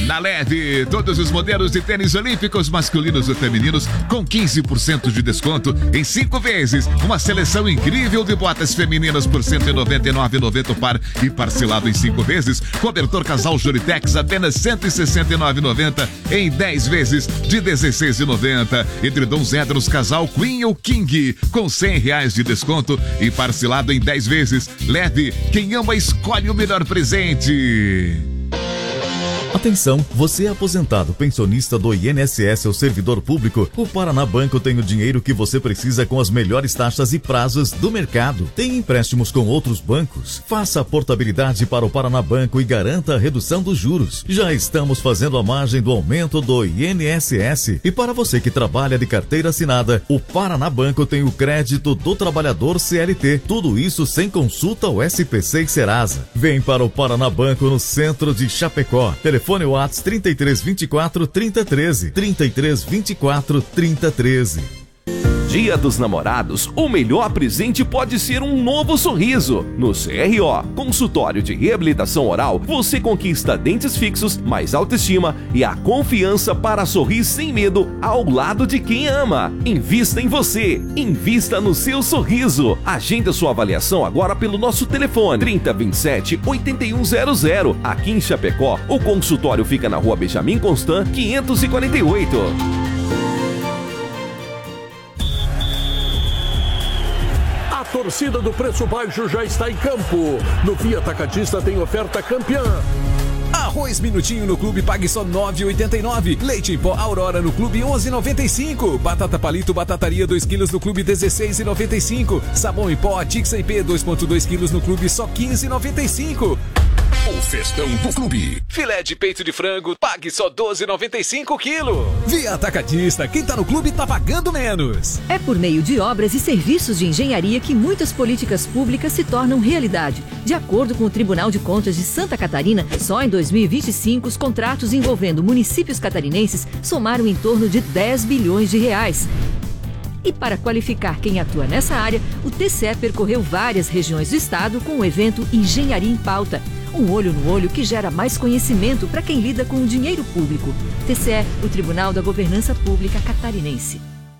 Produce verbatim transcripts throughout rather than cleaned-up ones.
Na Leve, todos os modelos de tênis olímpicos masculinos e femininos com quinze por cento de desconto em cinco vezes. Uma seleção incrível de botas femininas por cento e noventa e nove reais e noventa centavos o par e parcelado em cinco vezes. Cobertor casal Juritex apenas cento e sessenta e nove reais e noventa centavos em dez vezes de dezesseis reais e noventa centavos. Edredons Edros casal Queen ou King com cem reais de desconto e parcelado em dez vezes. Leve, quem ama escolhe o melhor presente. Atenção, você é aposentado, pensionista do I N S S ou servidor público? O Paraná Banco tem o dinheiro que você precisa com as melhores taxas e prazos do mercado. Tem empréstimos com outros bancos? Faça a portabilidade para o Paraná Banco e garanta a redução dos juros. Já estamos fazendo a margem do aumento do I N S S. E para você que trabalha de carteira assinada, o Paraná Banco tem o crédito do trabalhador C L T. Tudo isso sem consulta ao S P C e Serasa. Vem para o Paraná Banco no centro de Chapecó. Telefone WhatsApp trinta e três, vinte e quatro, trinta, treze. trinta e três, vinte e quatro, trinta, treze. Dia dos Namorados, o melhor presente pode ser um novo sorriso. No C R O, consultório de reabilitação oral, você conquista dentes fixos, mais autoestima e a confiança para sorrir sem medo ao lado de quem ama. Invista em você, invista no seu sorriso. Agenda sua avaliação agora pelo nosso telefone trinta, vinte e sete, oitenta e um zero zero. Aqui em Chapecó, o consultório fica na rua Benjamin Constant, quinhentos e quarenta e oito. A torcida do Preço Baixo já está em campo. No Via Atacadista tem oferta campeã. Arroz Minutinho no Clube pague só nove reais e oitenta e nove centavos. Leite em pó Aurora no Clube onze reais e noventa e cinco centavos. Batata Palito Batataria dois quilos no Clube dezesseis reais e noventa e cinco centavos. Sabão em pó Atix M P dois vírgula dois quilos no Clube só quinze reais e noventa e cinco centavos. O festão do Clube. Filé de peito de frango, pague só doze reais e noventa e cinco centavos quilo. Via Atacadista, quem tá no clube tá pagando menos. É por meio de obras e serviços de engenharia que muitas políticas públicas se tornam realidade. De acordo com o Tribunal de Contas de Santa Catarina, só em dois mil e vinte e cinco os contratos envolvendo municípios catarinenses somaram em torno de dez bilhões de reais. E para qualificar quem atua nessa área, o T C E percorreu várias regiões do estado com o evento Engenharia em Pauta. Um olho no olho que gera mais conhecimento para quem lida com o dinheiro público. T C E, o Tribunal da Governança Pública Catarinense.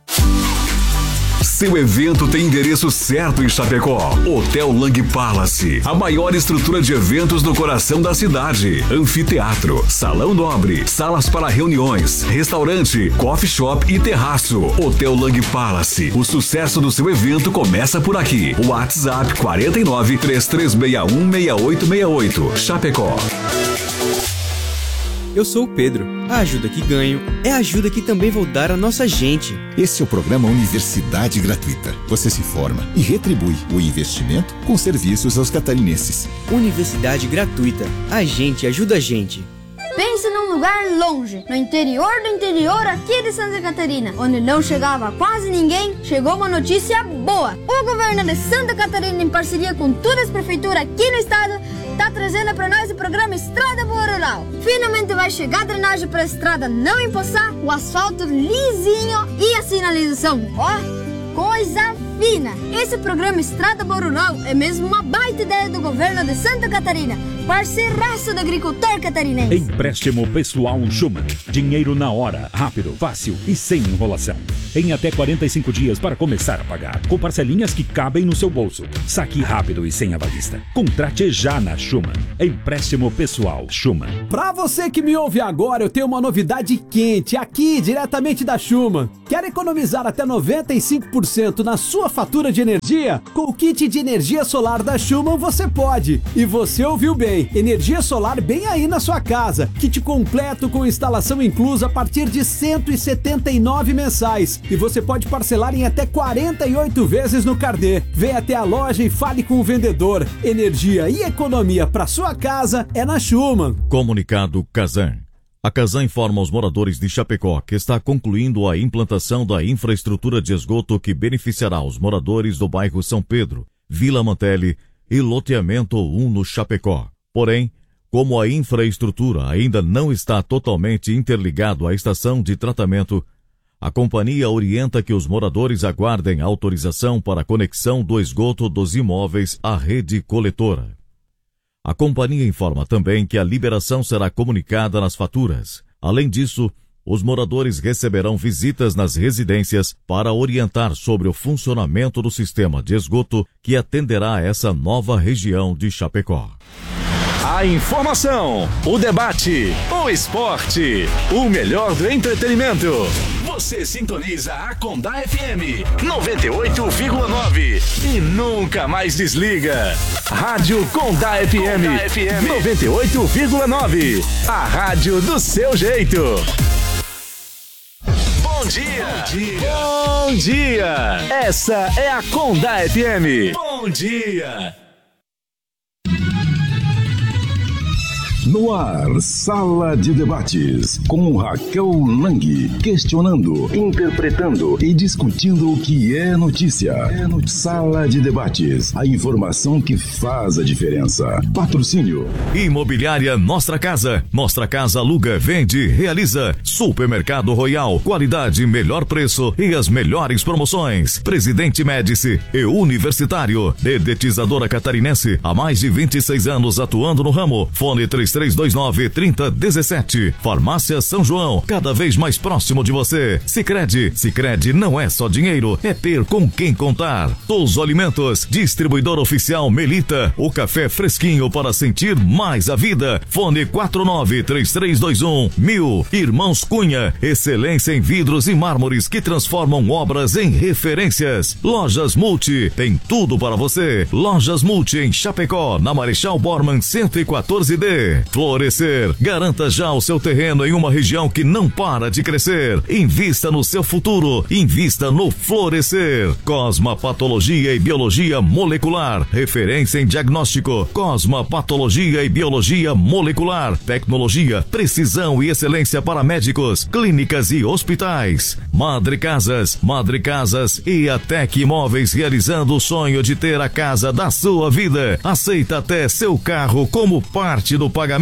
Seu evento tem endereço certo em Chapecó. Hotel Lang Palace, a maior estrutura de eventos no coração da cidade. Anfiteatro, salão nobre, salas para reuniões, restaurante, coffee shop e terraço. Hotel Lang Palace, o sucesso do seu evento começa por aqui. WhatsApp quarenta e nove, três três seis um, seis oito seis oito. Chapecó. Eu sou o Pedro. A ajuda que ganho é a ajuda que também vou dar à nossa gente. Esse é o programa Universidade Gratuita. Você se forma e retribui o investimento com serviços aos catarinenses. Universidade Gratuita. A gente ajuda a gente. Pense num lugar longe, no interior do interior aqui de Santa Catarina, onde não chegava quase ninguém, chegou uma notícia boa. O governo de Santa Catarina, em parceria com todas as prefeituras aqui no estado, tá trazendo para nós o programa Estrada Boa Rural. Finalmente vai chegar a drenagem para a estrada não empoçar, o asfalto lisinho e a sinalização, ó, coisa fina. Esse programa Estrada Boa Rural é mesmo uma baita ideia do governo de Santa Catarina, parceiraço do agricultor catarinense. Empréstimo pessoal Schumann. Dinheiro na hora, rápido, fácil e sem enrolação. Em até quarenta e cinco dias para começar a pagar, com parcelinhas que cabem no seu bolso. Saque rápido e sem avalista. Contrate já na Schumann. Empréstimo pessoal Schumann. Pra você que me ouve agora, eu tenho uma novidade quente aqui, diretamente da Schumann. Quer economizar até noventa e cinco por cento na sua fatura de energia? Com o kit de energia solar da Schumann você pode. E você ouviu bem, energia solar bem aí na sua casa. Kit completo com instalação inclusa a partir de cento e setenta e nove mensais. E você pode parcelar em até quarenta e oito vezes no Cardê. Vem até a loja e fale com o vendedor. Energia e economia para sua casa é na Schumann. Comunicado Casan. A Casan informa aos moradores de Chapecó que está concluindo a implantação da infraestrutura de esgoto que beneficiará os moradores do bairro São Pedro, Vila Mantelli e Loteamento um no Chapecó. Porém, como a infraestrutura ainda não está totalmente interligado à estação de tratamento, a companhia orienta que os moradores aguardem autorização para a conexão do esgoto dos imóveis à rede coletora. A companhia informa também que a liberação será comunicada nas faturas. Além disso, os moradores receberão visitas nas residências para orientar sobre o funcionamento do sistema de esgoto que atenderá a essa nova região de Chapecó. A informação, o debate, o esporte, o melhor do entretenimento. Você sintoniza a Condá F M noventa e oito vírgula nove e nunca mais desliga. Rádio Condá F M, Condá F M noventa e oito vírgula nove. A rádio do seu jeito. Bom dia. Bom dia. Bom dia. Essa é a Condá F M. Bom dia. No ar, Sala de Debates, com Raquel Lang, questionando, interpretando e discutindo o que é notícia. É no Sala de Debates, a informação que faz a diferença. Patrocínio. Imobiliária Nostra Casa. Nostra Casa aluga, vende, realiza. Supermercado Royal, qualidade, melhor preço e as melhores promoções. Presidente Médici e Universitário. Dedetizadora catarinense, há mais de vinte e seis anos atuando no ramo. Fone três três dois nove, três zero um sete. Farmácia São João, cada vez mais próximo de você. Sicredi, Sicredi não é só dinheiro, é ter com quem contar. Touso Alimentos, distribuidor oficial Melita, o café fresquinho para sentir mais a vida. Fone quatro nove três três dois um mil. Irmãos Cunha, excelência em vidros e mármores que transformam obras em referências. Lojas Multi, tem tudo para você. Lojas Multi em Chapecó, na Marechal Bormann cento e quatorze D. Florescer, garanta já o seu terreno em uma região que não para de crescer. Invista no seu futuro, invista no Florescer. Cosma Patologia e Biologia Molecular, referência em diagnóstico. Cosma Patologia e Biologia Molecular, tecnologia, precisão e excelência para médicos, clínicas e hospitais. Madre Casas, Madre Casas e a Tec Imóveis, realizando o sonho de ter a casa da sua vida. Aceita até seu carro como parte do pagamento.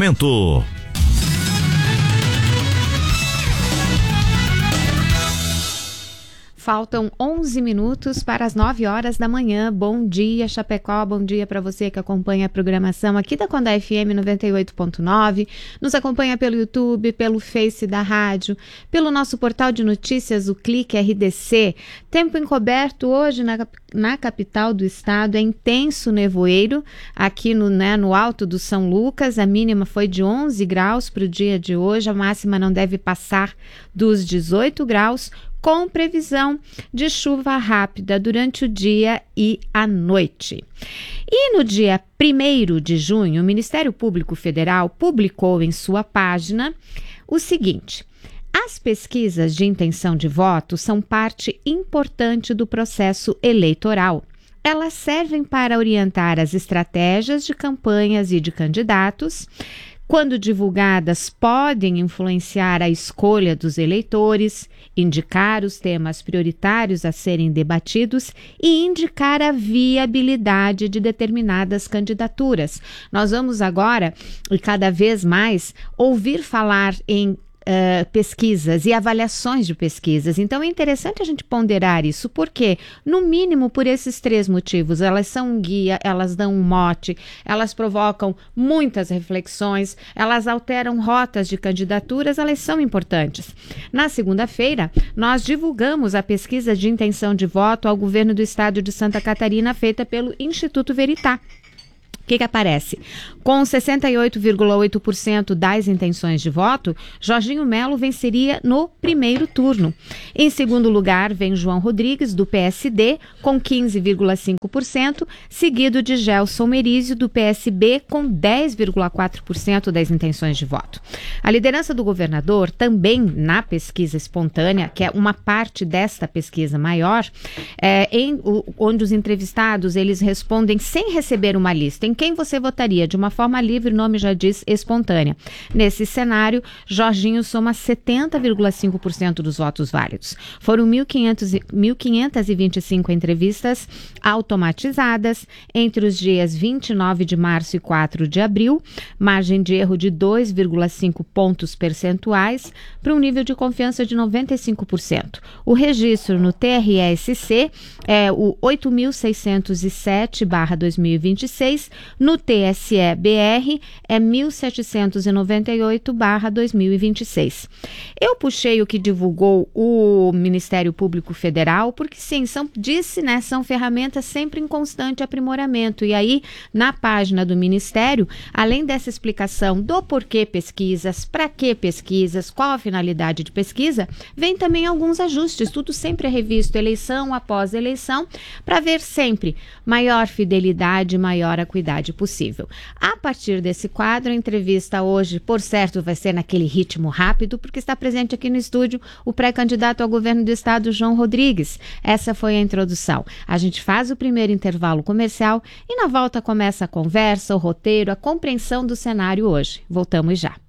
Faltam onze minutos para as nove horas da manhã. Bom dia, Chapecó. Bom dia para você que acompanha a programação aqui da Condá F M noventa e oito ponto nove. Nos acompanha pelo YouTube, pelo Face da rádio, pelo nosso portal de notícias, o Clique R D C. Tempo encoberto hoje na, na capital do estado. É intenso nevoeiro aqui no, né, no alto do São Lucas. A mínima foi de onze graus para o dia de hoje. A máxima não deve passar dos dezoito graus, com previsão de chuva rápida durante o dia e a noite. E no dia primeiro de junho, o Ministério Público Federal publicou em sua página o seguinte: as pesquisas de intenção de voto são parte importante do processo eleitoral. Elas servem para orientar as estratégias de campanhas e de candidatos. Quando divulgadas, podem influenciar a escolha dos eleitores, indicar os temas prioritários a serem debatidos e indicar a viabilidade de determinadas candidaturas. Nós vamos agora, e cada vez mais, ouvir falar em Uh, pesquisas e avaliações de pesquisas. Então é interessante a gente ponderar isso, porque, no mínimo, por esses três motivos: elas são um guia, elas dão um mote, elas provocam muitas reflexões, elas alteram rotas de candidaturas, elas são importantes. Na segunda-feira, nós divulgamos a pesquisa de intenção de voto ao governo do estado de Santa Catarina, feita pelo Instituto Veritá. O que que aparece? Com sessenta e oito vírgula oito por cento das intenções de voto, Jorginho Melo venceria no primeiro turno. Em segundo lugar, vem João Rodrigues, do P S D, com quinze vírgula cinco por cento, seguido de Gelson Merizio, do P S B, com dez vírgula quatro por cento das intenções de voto. A liderança do governador, também na pesquisa espontânea, que é uma parte desta pesquisa maior, é, em, o, onde os entrevistados eles respondem sem receber uma lista. Em quem você votaria? De uma forma livre, o nome já diz espontânea. Nesse cenário, Jorginho soma setenta vírgula cinco por cento dos votos válidos. Foram mil quinhentas e vinte e cinco entrevistas automatizadas entre os dias vinte e nove de março e quatro de abril, margem de erro de dois vírgula cinco pontos percentuais para um nível de confiança de noventa e cinco por cento. O registro no T R S C é o oito mil seiscentos e sete barra dois mil e vinte e seis, No T S E B R é mil setecentos e noventa e oito barra dois mil e vinte e seis. Eu puxei o que divulgou o Ministério Público Federal, porque sim, são, disse, né, são ferramentas sempre em constante aprimoramento. E aí, na página do Ministério, além dessa explicação do porquê pesquisas, para que pesquisas, qual a finalidade de pesquisa, vem também alguns ajustes, tudo sempre é revisto eleição após eleição, para ver sempre maior fidelidade, maior acuidade possível. A partir desse quadro, a entrevista hoje, por certo, vai ser naquele ritmo rápido, porque está presente aqui no estúdio o pré-candidato ao governo do estado, João Rodrigues. Essa foi a introdução. A gente faz o primeiro intervalo comercial e na volta começa a conversa, o roteiro, a compreensão do cenário hoje. Voltamos já.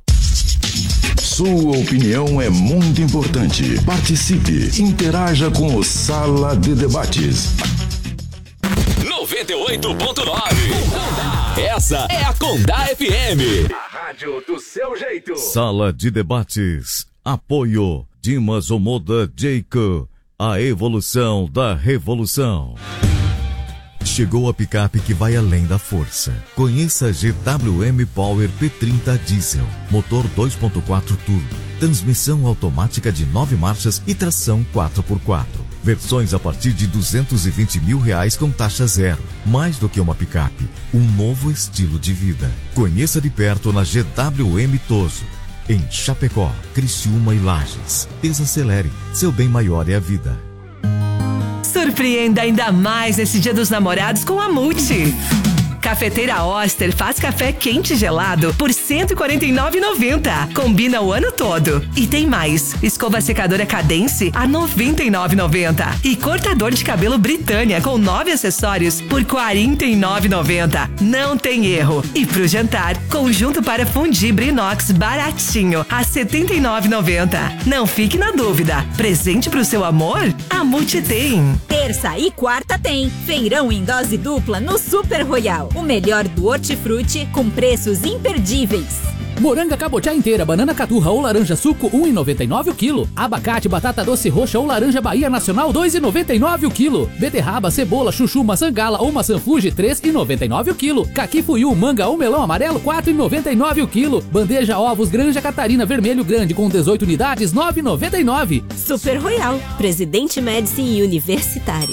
Sua opinião é muito importante. Participe, interaja com o Sala de Debates. noventa e oito ponto nove. Essa é a Condá F M. A rádio do seu jeito. Sala de Debates. Apoio Dimas Omoda Jayco. A evolução da revolução. Chegou a picape que vai além da força. Conheça a G W M Power P trinta Diesel. Motor dois ponto quatro turbo. Transmissão automática de nove marchas e tração quatro por quatro. Versões a partir de duzentos e vinte mil reais com taxa zero. Mais do que uma picape, um novo estilo de vida. Conheça de perto na G W M Toso. Em Chapecó, Criciúma e Lages. Desacelere. Seu bem maior é a vida. Surpreenda ainda mais nesse Dia dos Namorados com a Multi. Cafeteira Oster faz café quente e gelado por cento e quarenta e nove reais e noventa centavos. Combina o ano todo. E tem mais. Escova secadora Cadence a noventa e nove reais e noventa centavos. E cortador de cabelo Britânia com nove acessórios por quarenta e nove reais e noventa centavos. Não tem erro. E pro jantar, conjunto para fundir Brinox baratinho a setenta e nove reais e noventa centavos. Não fique na dúvida. Presente pro seu amor? A Multi tem. Terça e quarta tem. Feirão em dose dupla no Super Royal. O melhor do hortifruti com preços imperdíveis. Moranga cabotiá inteira, banana caturra ou laranja suco um real e noventa e nove centavos o quilo. Abacate, batata doce roxa ou laranja Bahia Nacional dois reais e noventa e nove centavos o quilo. Beterraba, cebola, chuchu, maçã gala ou maçã Fuji três reais e noventa e nove centavos o quilo. Caqui fuiu, manga ou melão amarelo quatro reais e noventa e nove centavos o quilo. Bandeja ovos Granja Catarina vermelho grande com dezoito unidades nove reais e noventa e nove centavos. Super Royal, Presidente Médici e Universitário.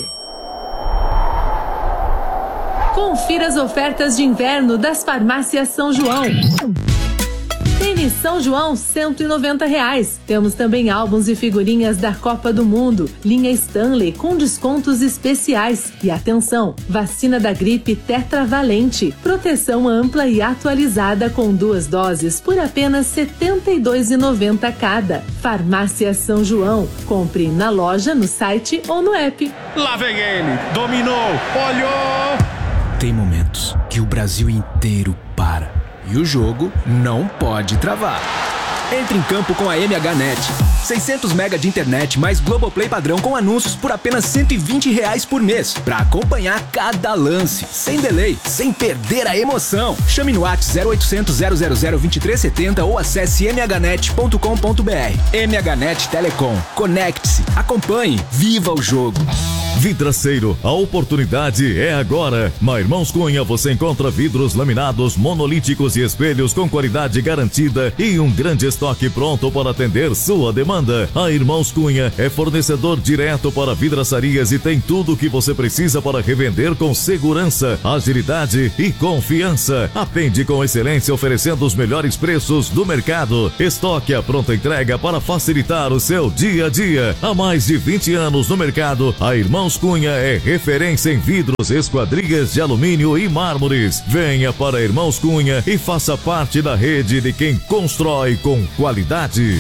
Confira as ofertas de inverno das farmácias São João. Tênis São João, cento e noventa reais. Temos também álbuns e figurinhas da Copa do Mundo. Linha Stanley com descontos especiais. E atenção, vacina da gripe tetravalente. Proteção ampla e atualizada com duas doses por apenas setenta e dois reais e noventa centavos cada. Farmácia São João. Compre na loja, no site ou no app. Lá vem ele. Dominou. Olhou. Tem momentos que o Brasil inteiro para e o jogo não pode travar. Entre em campo com a M H Net. seiscentos mega de internet mais Globoplay padrão com anúncios por apenas cento e vinte reais por mês. Pra acompanhar cada lance, sem delay, sem perder a emoção. Chame no WhatsApp zero oitocentos, zero zero zero, vinte e três setenta ou acesse m h net ponto com ponto b r. M H Net Telecom. Conecte-se, acompanhe, viva o jogo. Vidraceiro, a oportunidade é agora. Na Irmãos Cunha você encontra vidros laminados, monolíticos e espelhos com qualidade garantida e um grande estoque pronto para atender sua demanda. A Irmãos Cunha é fornecedor direto para vidraçarias e tem tudo o que você precisa para revender com segurança, agilidade e confiança. Atende com excelência oferecendo os melhores preços do mercado. Estoque à pronta entrega para facilitar o seu dia a dia. Há mais de vinte anos no mercado, a Irmãos Cunha é referência em vidros, esquadrias de alumínio e mármores. Venha para Irmãos Cunha e faça parte da rede de quem constrói com qualidade.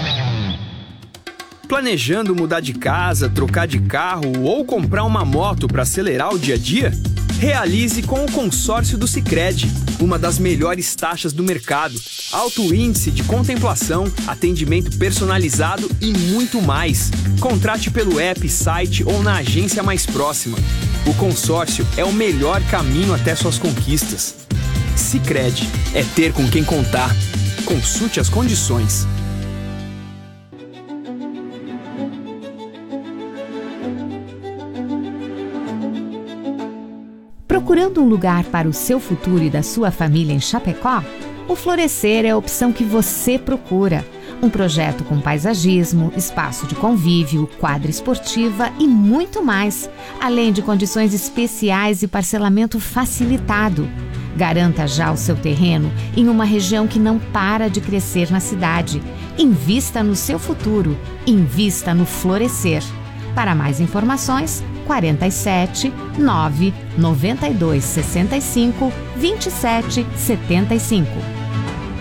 Planejando mudar de casa, trocar de carro ou comprar uma moto para acelerar o dia a dia? Realize com o consórcio do Sicredi, uma das melhores taxas do mercado, alto índice de contemplação, atendimento personalizado e muito mais. Contrate pelo app, site ou na agência mais próxima. O consórcio é o melhor caminho até suas conquistas. Sicredi é ter com quem contar. Consulte as condições. Procurando um lugar para o seu futuro e da sua família em Chapecó? O Florescer é a opção que você procura. Um projeto com paisagismo, espaço de convívio, quadra esportiva e muito mais, além de condições especiais e parcelamento facilitado. Garanta já o seu terreno em uma região que não para de crescer na cidade. Invista no seu futuro. Invista no Florescer. Para mais informações, quarenta e sete, nove, noventa e dois, sessenta e cinco, vinte e sete, setenta e cinco.